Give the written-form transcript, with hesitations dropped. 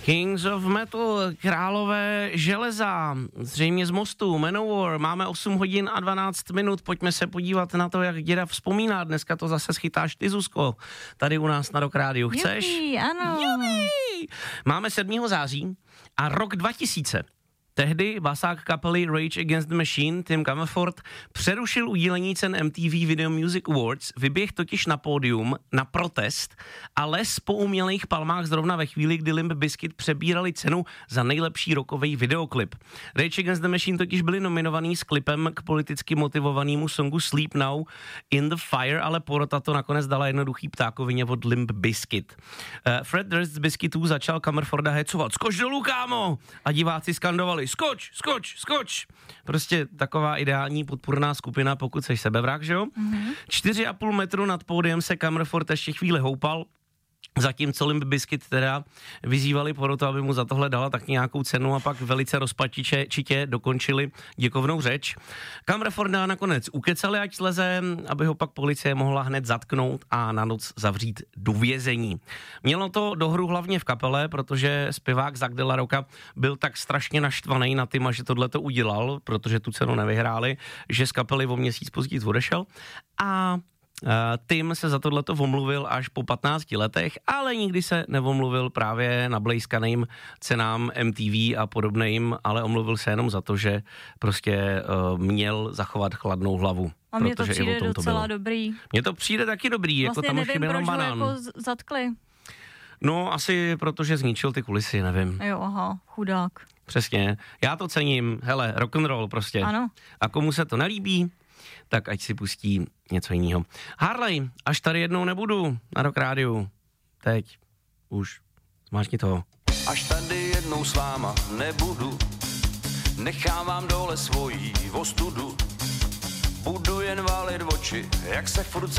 Kings of Metal, králové železa, zřejmě z mostu, Manowar, máme 8 hodin a 12 minut, pojďme se podívat na to, jak děda vzpomíná, dneska to zase schytáš ty, Zuzko, tady u nás na Rock Rádiu, chceš? Jupi, ano. Jupi. Máme 7. září a rok 2000. Tehdy basák kapely Rage Against the Machine Tim Comerford přerušil udílení cen MTV Video Music Awards, vyběh totiž na pódium na protest a les po umělých palmách zrovna ve chvíli, kdy Limp Bizkit přebírali cenu za nejlepší rockový videoklip. Rage Against the Machine totiž byli nominovaní s klipem k politicky motivovanému songu Sleep Now in the Fire, ale porota to nakonec dala jednoduchý ptákovině od Limp Bizkit. Fred Durst z Bizkitů začal Comerforda hecovat: "Skoč dolů, kámo!" A diváci skandovali: "Skoč, skoč, skoč." Prostě taková ideální podpůrná skupina, pokud seš sebevrah, že jo? 4,5 metru nad pódiem se Comerford ještě chvíli houpal, zatímco Limp Bizkit teda vyzývali porotu, aby mu za tohle dala tak nějakou cenu a pak velice rozpačitě dokončili děkovnou řeč. Comerforda nakonec ukecali, ať sleze, aby ho pak policie mohla hned zatknout a na noc zavřít do vězení. Mělo to dohru hlavně v kapele, protože zpěvák Zack de la Rocca byl tak strašně naštvaný na Tima, že tohleto udělal, protože tu cenu nevyhráli, že z kapely o měsíc později odešel a Tim se za tohleto omluvil až po 15 letech, ale nikdy se neomluvil právě na blejskaným cenám MTV a podobným, ale omluvil se jenom za to, že prostě měl zachovat chladnou hlavu. A mně to přijde docela dobrý. Mně to přijde taky dobrý, vlastně jako tam už chyběl banán. Vlastně nevím, proč ho jako zatkli. No asi protože zničil ty kulisy, nevím. Jo, aha, chudák. Přesně, já to cením, hele, rock'n'roll prostě. Ano. A komu se to nelíbí, tak ať si pustí něco jiného. Harley, až tady jednou nebudu na Rock Rádiu. Teď. Už. Zmáčkni toho. Až tady jednou s váma nebudu, nechávám dole svojí ostudu. Budu jen válit oči, jak se furt